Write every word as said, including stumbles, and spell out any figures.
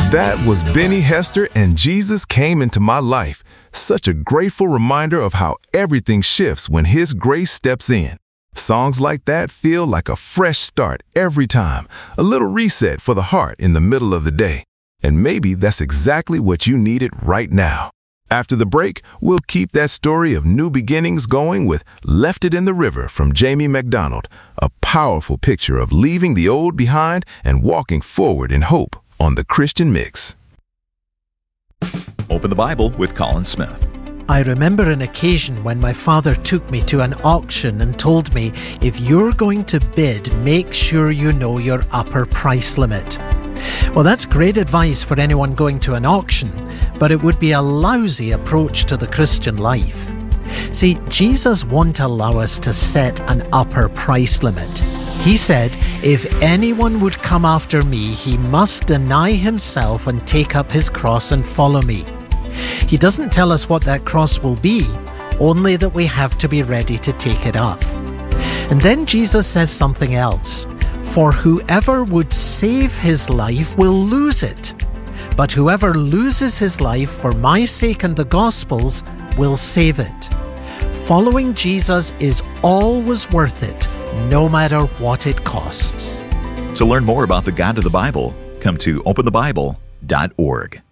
That was Benny Hester and Jesus Came Into My Life. Such a grateful reminder of how everything shifts when His grace steps in. Songs like that feel like a fresh start every time, a little reset for the heart in the middle of the day. And maybe that's exactly what you needed right now. After the break, we'll keep that story of new beginnings going with Left It in the River from Jamie McDonald, a powerful picture of leaving the old behind and walking forward in hope on the Christian Mix. Open the Bible with Colin Smith. I remember an occasion when my father took me to an auction and told me, if you're going to bid, make sure you know your upper price limit. Well, that's great advice for anyone going to an auction, but it would be a lousy approach to the Christian life. See, Jesus won't allow us to set an upper price limit. He said, if anyone would come after me, he must deny himself and take up his cross and follow me. He doesn't tell us what that cross will be, only that we have to be ready to take it up. And then Jesus says something else. For whoever would save his life will lose it, but whoever loses his life for my sake and the gospel's will save it. Following Jesus is always worth it, no matter what it costs. To learn more about the God of the Bible, come to open the bible dot org.